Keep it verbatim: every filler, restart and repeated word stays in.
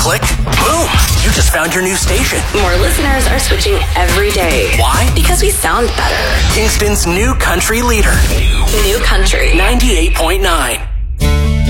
click, boom, you just found your new station. More listeners are switching every day. Why? Because we sound better. Kingston's new country leader. New Country. ninety-eight point nine.